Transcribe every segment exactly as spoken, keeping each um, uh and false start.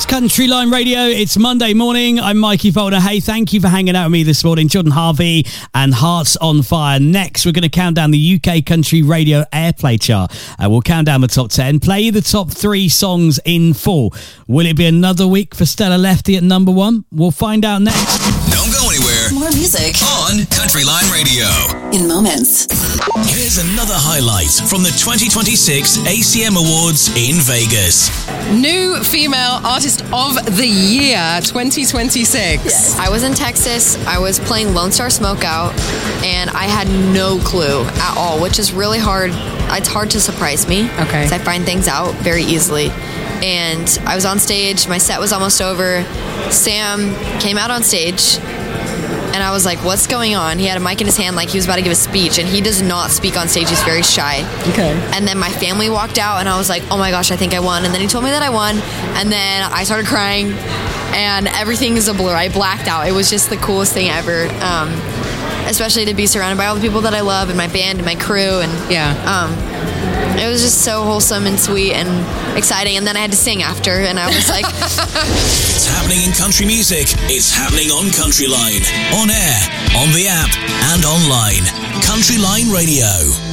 Country Line Radio. It's Monday morning. I'm Mikey Folder. Hey, thank you for hanging out with me this morning. Jordan Harvey and Hearts on Fire. Next, we're going to count down the U K Country Radio Airplay chart. Uh, we'll count down the top ten, play the top three songs in full. Will it be another week for Stella Lefty at number one? We'll find out next. Don't go anywhere. More music on Country Line Radio. In moments. Here's another highlight from the twenty twenty-six A C M Awards in Vegas. New Female Artist of the Year twenty twenty-six. Yes. I was in Texas. I was playing Lone Star Smokeout, and I had no clue at all, which is really hard. It's hard to surprise me. Okay. Because I find things out very easily. And I was on stage. My set was almost over. Sam came out on stage. And I was like, what's going on? He had a mic in his hand like he was about to give a speech, and he does not speak on stage. He's very shy. Okay. And then my family walked out, and I was like, oh my gosh, I think I won. And then he told me that I won, and then I started crying, and everything is a blur. I blacked out. It was just the coolest thing ever, um, especially to be surrounded by all the people that I love and my band and my crew. And yeah. Um, it was just so wholesome and sweet and exciting. And then I had to sing after, and I was like... It's happening in country music. It's happening on Country Line. On air, on the app, and online. Country Line Radio.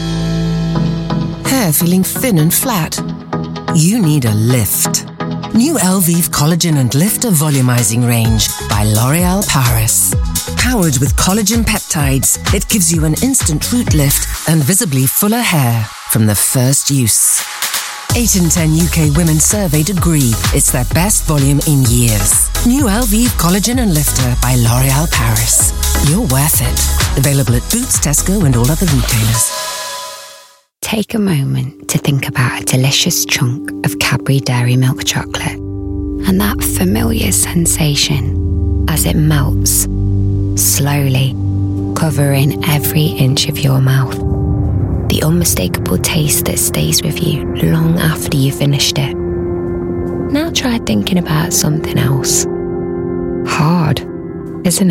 Hair feeling thin and flat? You need a lift. New Elvive Collagen and Lifter Volumizing Range by L'Oréal Paris. Powered with collagen peptides, it gives you an instant root lift and visibly fuller hair from the first use. eight in ten U K women surveyed agree it's their best volume in years. New Elvive Collagen and Lifter by L'Oréal Paris. You're worth it. Available at Boots, Tesco and all other retailers. Take a moment to think about a delicious chunk of Cadbury Dairy Milk chocolate and that familiar sensation as it melts, slowly, covering every inch of your mouth. The unmistakable taste that stays with you long after you finished it. Now try thinking about something else. Hard, isn't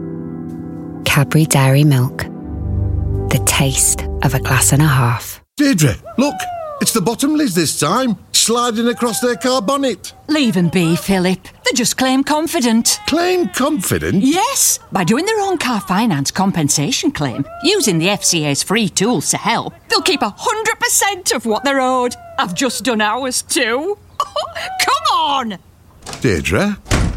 it? Cadbury Dairy Milk. The taste of a glass and a half. Deirdre, look, it's the Bottomleys this time, sliding across their car bonnet. Leave them be, Philip. They're just claim confident. Claim confident? Yes, by doing their own car finance compensation claim, using the F C A's free tools to help, they'll keep one hundred percent of what they're owed. I've just done ours too. Come on! Deirdre?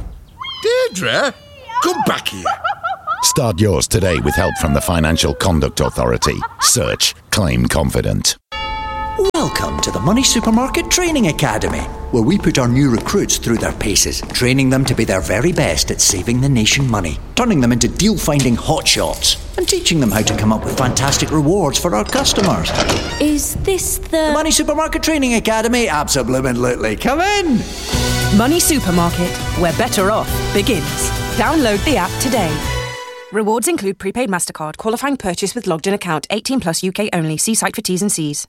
Deirdre? Come back here. Start yours today with help from the Financial Conduct Authority. Search Claim Confident. Welcome to the Money Supermarket Training Academy, where we put our new recruits through their paces, training them to be their very best at saving the nation money, turning them into deal-finding hotshots, and teaching them how to come up with fantastic rewards for our customers. Is this the... the Money Supermarket Training Academy? Absolutely. Come in! Money Supermarket, where better off begins. Download the app today. Rewards include prepaid MasterCard, qualifying purchase with logged-in account, eighteen plus U K only. See site for T's and C's.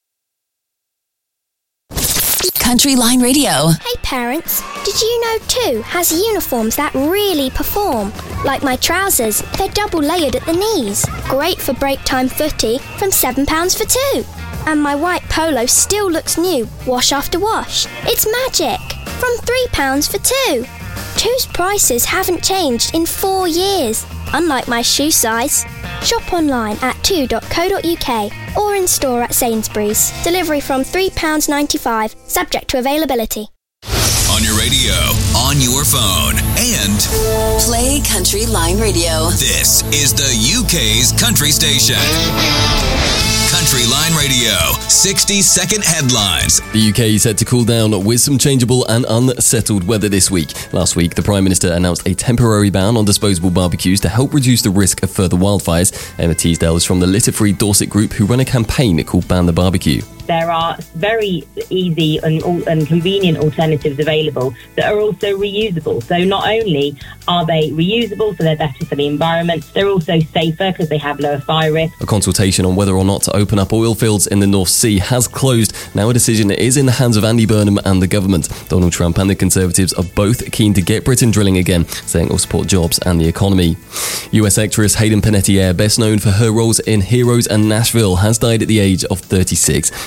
Country Line Radio. Hey parents, did you know two has uniforms that really perform? Like my trousers, they're double layered at the knees. Great for break time footy from seven pounds for two. And my white polo still looks new, wash after wash. It's magic. From three pounds for two. Two's prices haven't changed in four years, unlike my shoe size. Shop online at two dot co dot U K or in store at Sainsbury's. Delivery from three pounds ninety-five, subject to availability. On your radio, on your phone, and... Play Country Line Radio. This is the U K's country station. Country Line Radio, sixty second headlines. The U K is set to cool down with some changeable and unsettled weather this week. Last week, the Prime Minister announced a temporary ban on disposable barbecues to help reduce the risk of further wildfires. Emma Teasdale is from the litter-free Dorset group who run a campaign called Ban the Barbecue. There are very easy and, and convenient alternatives available that are also reusable. So not only are they reusable, so they're better for the environment, they're also safer because they have lower fire risk. A consultation on whether or not to open up oil fields in the North Sea has closed. Now a decision is in the hands of Andy Burnham and the government. Donald Trump and the Conservatives are both keen to get Britain drilling again, saying it will support jobs and the economy. U S actress Hayden Panettiere, best known for her roles in Heroes and Nashville, has died at the age of thirty-six.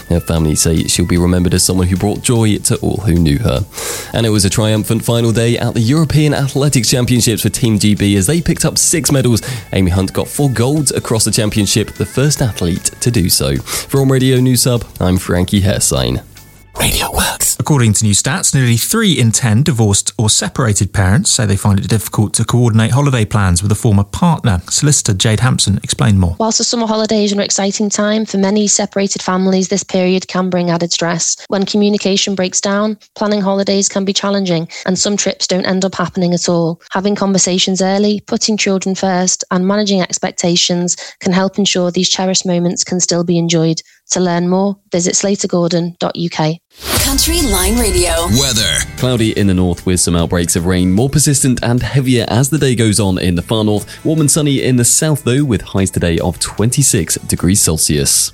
Her family say she'll be remembered as someone who brought joy to all who knew her. And it was a triumphant final day at the European Athletics Championships for Team G B as they picked up six medals. Amy Hunt got four golds across the championship, the first athlete to do so. From Radio News Hub, I'm Frankie Hersign. Radio Works. According to new stats, nearly three in ten divorced or separated parents say they find it difficult to coordinate holiday plans with a former partner. Solicitor Jade Hampson explained more. Whilst the summer holidays are an exciting time, for many separated families, this period can bring added stress. When communication breaks down, planning holidays can be challenging, and some trips don't end up happening at all. Having conversations early, putting children first, and managing expectations can help ensure these cherished moments can still be enjoyed. To learn more, visit slater gordon dot U K. Country Line Radio. Weather. Cloudy in the north with some outbreaks of rain, more persistent and heavier as the day goes on in the far north. Warm and sunny in the south though, with highs today of twenty-six degrees Celsius.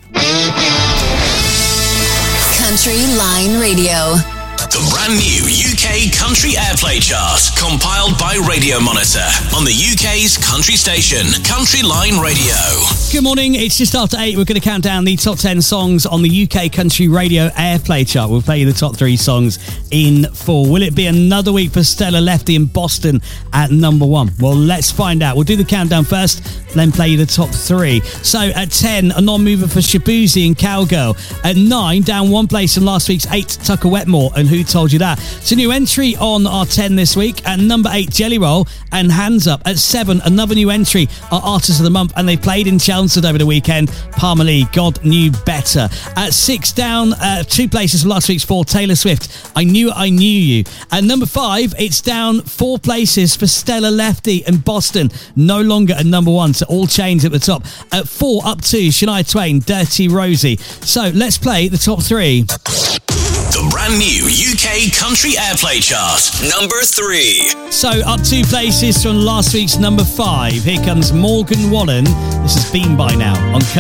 Country Line Radio. The brand new U K Country Airplay Chart, compiled by Radio Monitor on the U K's country station, Country Line Radio. Good morning, it's just after eight. We're going to count down the top ten songs on the U K Country Radio Airplay Chart. We'll play you the top three songs in full. Will it be another week for Stella Lefty in Boston at number one? Well, let's find out. We'll do the countdown first, then play you the top three. So at ten, a non-mover for Shabuzi and Cowgirl. At nine, down one place from last week's eight, Tucker Wetmore and Who Told You That. It's a new entry on our ten this week. At number eight, Jelly Roll and Hands Up. At seven, another new entry, our Artist of the Month, and they played in Chelmsford over the weekend. Palmer Lee, God Knew Better. At six, down uh, two places from last week's four, Taylor Swift, I Knew I Knew You. At number five, it's down four places for Stella Lefty and Boston, no longer at number one, so all changed at the top. At four, up two, Shania Twain, Dirty Rosie. So let's play the top three. The brand new U K Country Airplay Chart, number three. So up two places from last week's number five. Here comes Morgan Wallen. This has been by now on Country.